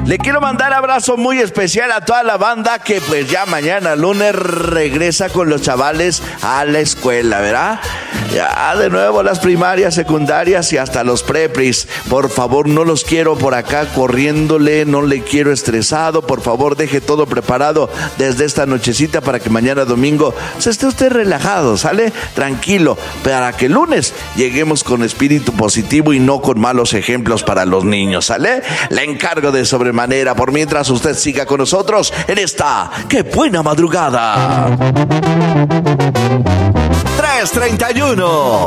Le quiero mandar abrazo muy especial a toda la banda que pues ya mañana lunes regresa con los chavales a la escuela, ¿verdad? Ya de nuevo las primarias, secundarias y hasta los prepris. Por favor, no los quiero por acá corriéndole, no le quiero estresado. Por favor, deje todo preparado desde esta nochecita para que mañana domingo se esté usted relajado, ¿sale? Tranquilo, para que el lunes lleguemos con espíritu positivo y no con malos ejemplos para los niños, ¿sale? Le encargo de sobremanera. Por mientras usted siga con nosotros en esta ¡Qué buena madrugada! 3:31